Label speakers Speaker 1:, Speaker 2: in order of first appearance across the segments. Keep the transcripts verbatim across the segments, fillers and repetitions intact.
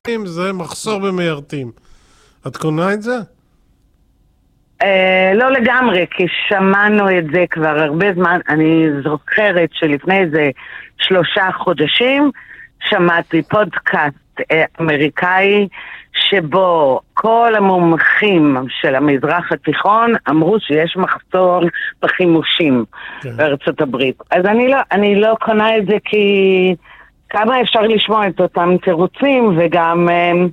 Speaker 1: זה מחסור במיירטים. את קונה את זה?
Speaker 2: לא לגמרי, כי שמענו את זה כבר הרבה זמן. אני זוכרת שלפני איזה שלושה חודשים שמעתי פודקאסט אמריקאי שבו כל המומחים של המזרח התיכון אמרו שיש מחסור בחימושים כן. בארצות הברית. אז אני לא, אני לא קונה את זה כי כמה אפשר לשמוע את אותם תירוצים, וגם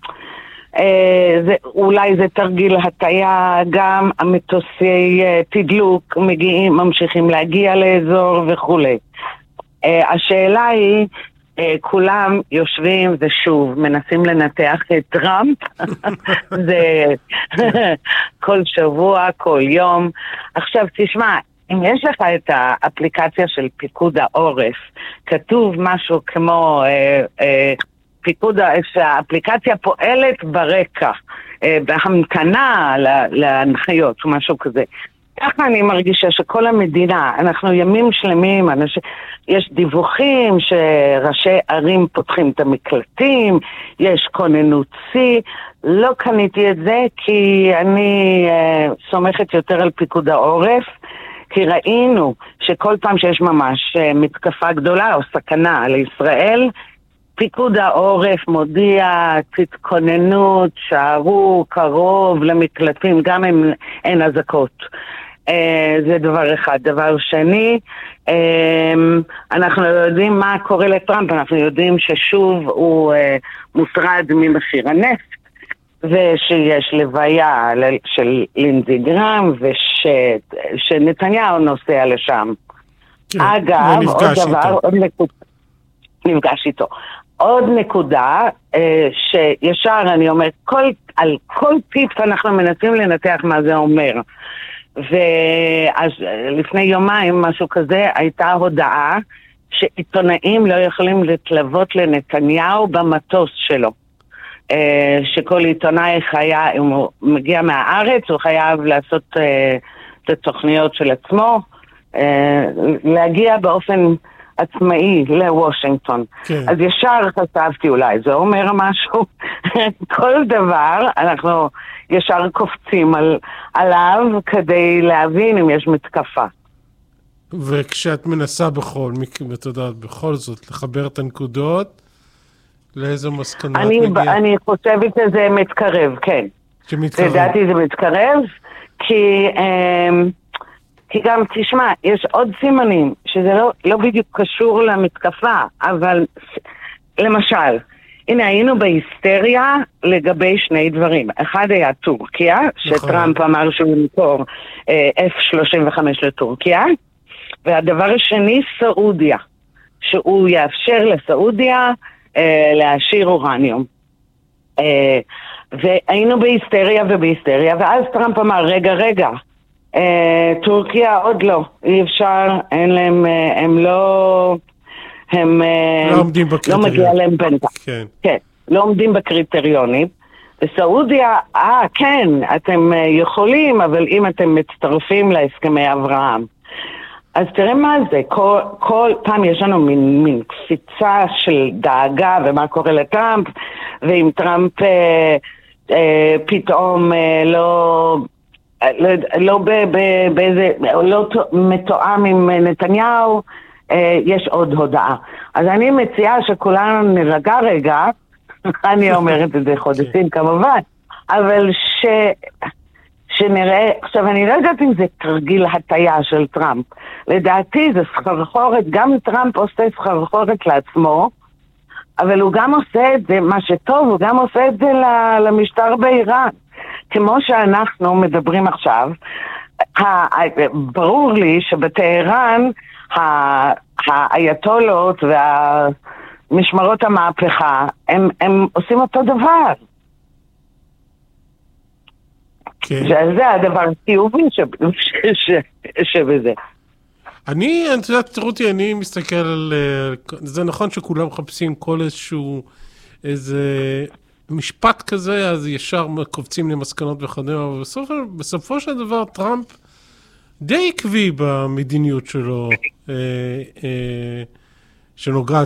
Speaker 2: אה, זה, אולי זה תרגיל הטיה, גם המטוסי אה, תדלוק מגיעים, ממשיכים להגיע לאזור וכו'. אה, השאלה היא, אה, כולם יושבים ושוב מנסים לנתח את טראמפ, זה כל שבוע, כל יום. עכשיו תשמע, אם יש לך את האפליקציה של פיקוד העורף, כתוב משהו כמו אה, אה, פיקוד, שהאפליקציה פועלת ברקע, אה, בהמתנה להנחיות, משהו כזה. ככה אני מרגישה שכל המדינה, אנחנו ימים שלמים, אנשים, יש דיווחים שראשי ערים פותחים את המקלטים, יש כוננות צי, לא קניתי את זה כי אני אה, סומכת יותר על פיקוד העורף, כי ראינו שכל פעם שיש ממש מתקפה גדולה או סכנה לישראל, פיקוד העורף מודיע, תתכוננות, שערו קרוב למקלטים, גם אם אין אזעקות. זה דבר אחד. דבר שני, אנחנו יודעים מה קורה לטראמפ, אנחנו יודעים ששוב הוא מוטרד ממחיר הנפט, ושיש לוויה של לינזי גרם, ושנתניהו נוסע לשם.
Speaker 1: כן,
Speaker 2: אגב, עוד דבר, עוד נקודה, נפגש איתו. עוד נקודה, שישר אני אומרת, כל, על כל טיפ אנחנו מנסים לנתח מה זה אומר. ואז לפני יומיים, משהו כזה, הייתה הודעה שעיתונאים לא יכולים להתלוות לנתניהו במטוס שלו. שכל עיתונאי חייב, אם הוא מגיע מהארץ, הוא חייב לעשות uh, את התוכניות של עצמו, uh, להגיע באופן עצמאי לוושינגטון. כן. אז ישר חשבתי, אולי זה אומר משהו. כל דבר אנחנו ישר קופצים על, עליו כדי להבין אם יש מתקפה.
Speaker 1: וכשאת מנסה בכל, אתה יודעת, בכל זאת, לחבר את הנקודות, לאיזו מסקנות
Speaker 2: אני,
Speaker 1: מגיע?
Speaker 2: אני חושבת שזה מתקרב, כן.
Speaker 1: שמתקרב.
Speaker 2: לדעתי זה מתקרב, כי, כי גם, תשמע, יש עוד סימנים, שזה לא, לא בדיוק קשור למתקפה, אבל למשל, הנה היינו בהיסטריה לגבי שני דברים. אחד היה טורקיה, שטראמפ אמר שהוא ימכור אף שלושים וחמש לטורקיה, והדבר השני, סעודיה, שהוא יאפשר לסעודיה להשאיר אורניום. והיינו בהיסטריה ובהיסטריה, ואז טראמפ אמר, רגע, רגע, טורקיה עוד לא, אי אפשר, אין להם, הם לא, הם
Speaker 1: לא עומדים בקריטריונים.
Speaker 2: לא מגיע להם בנטה.
Speaker 1: כן.
Speaker 2: כן, לא עומדים בקריטריונים. בסעודיה, אה, כן, אתם יכולים, אבל אם אתם מצטרפים להסכמי אברהם. אז תראה מה זה, כל, כל פעם יש לנו מין, מין קפיצה של דאגה ומה קורה לטראמפ, ואם טראמפ אה, אה, פתאום אה, לא, לא, לא, ב, ב, באיזה, לא מתואם עם נתניהו, אה, יש עוד הודעה. אז אני מציעה שכולנו נרגע רגע, אני אומרת את זה חודשים כמובן, אבל ש... שנראה, עכשיו אני לא יודעת אם זה תרגיל הטיה של טראמפ, לדעתי זה סחרחורת, גם טראמפ עושה סחרחורת לעצמו, אבל הוא גם עושה את זה, מה שטוב, הוא גם עושה את זה למשטר באיראן, כמו שאנחנו מדברים עכשיו, ברור לי שבטהרן האייתולות והמשמרות המהפכה, הם, הם עושים אותו דבר.
Speaker 1: כן.
Speaker 2: שזה הדבר חיובי שבזה.
Speaker 1: אני, את יודעת, תראו אותי, אני מסתכל על, זה נכון שכולם מחפשים כל איזשהו, איזה משפט כזה, אז ישר קופצים למסקנות וכדומה, אבל בסופו, בסופו של דבר טראמפ די עקבי במדיניות שלו, אה, אה, שנוגעת